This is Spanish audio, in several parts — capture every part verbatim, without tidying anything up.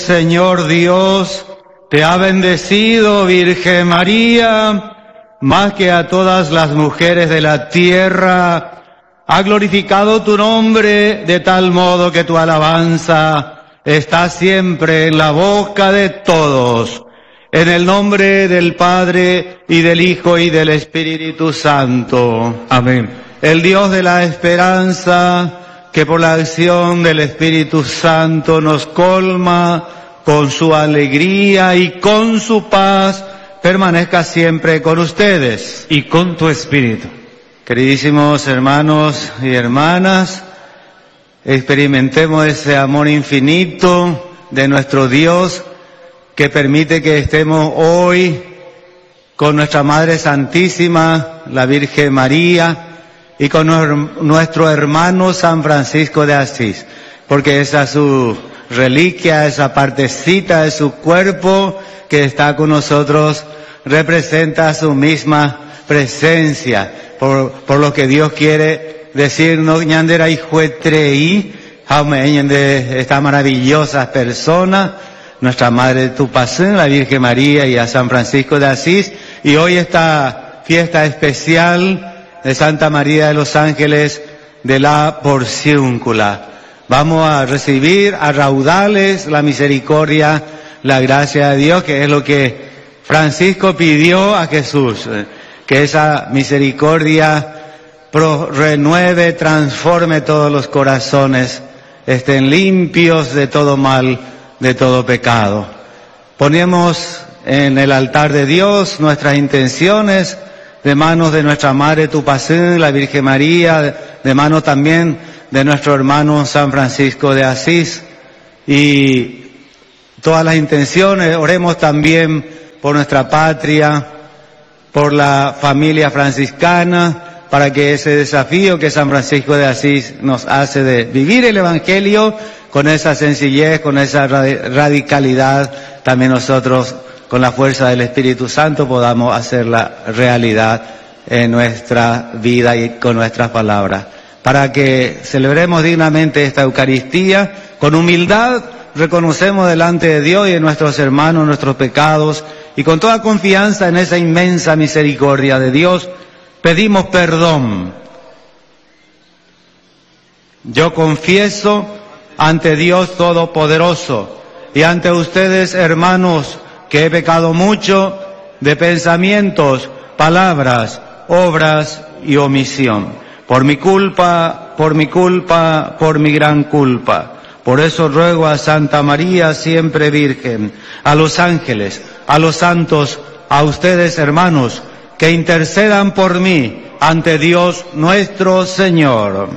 Señor Dios te ha bendecido, Virgen María, más que a todas las mujeres de la tierra. Ha glorificado tu nombre de tal modo que tu alabanza está siempre en la boca de todos. En el nombre del Padre, y del Hijo, y del Espíritu Santo. Amén. El Dios de la esperanza, que por la acción del Espíritu Santo nos colma con su alegría y con su paz, permanezca siempre con ustedes. Y con tu espíritu. Queridísimos hermanos y hermanas, experimentemos ese amor infinito de nuestro Dios que permite que estemos hoy con nuestra Madre Santísima, la Virgen María, y con nuestro hermano San Francisco de Asís, porque esa es su reliquia, esa partecita de su cuerpo que está con nosotros, representa su misma presencia, por, por lo que Dios quiere decirnos, ñandera y juetrei, jaumeñen de esta maravillosa persona, nuestra Madre Tupacén, la Virgen María, y a San Francisco de Asís, y hoy esta fiesta especial de Santa María de los Ángeles de la Porciúncula. Vamos a recibir a raudales la misericordia, la gracia de Dios, que es lo que Francisco pidió a Jesús, que esa misericordia pro, renueve, transforme todos los corazones, estén limpios de todo mal, de todo pecado. Ponemos en el altar de Dios nuestras intenciones, de manos de nuestra Madre Tupacén, la Virgen María, de manos también de nuestro hermano San Francisco de Asís, y todas las intenciones. Oremos también por nuestra patria, por la familia franciscana, para que ese desafío que San Francisco de Asís nos hace de vivir el Evangelio con esa sencillez, con esa radicalidad, también nosotros con la fuerza del Espíritu Santo podamos hacerla realidad en nuestra vida y con nuestras palabras. Para que celebremos dignamente esta Eucaristía, con humildad reconocemos delante de Dios y de nuestros hermanos nuestros pecados, y con toda confianza en esa inmensa misericordia de Dios, pedimos perdón. Yo confieso ante Dios Todopoderoso y ante ustedes, hermanos, que he pecado mucho de pensamientos, palabras, obras y omisión. Por mi culpa, por mi culpa, por mi gran culpa. Por eso ruego a Santa María, siempre Virgen, a los ángeles, a los santos, a ustedes, hermanos, que intercedan por mí ante Dios nuestro Señor.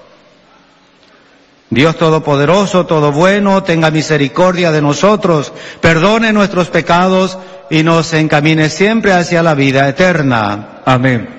Dios Todopoderoso, todo bueno, tenga misericordia de nosotros, perdone nuestros pecados y nos encamine siempre hacia la vida eterna. Amén.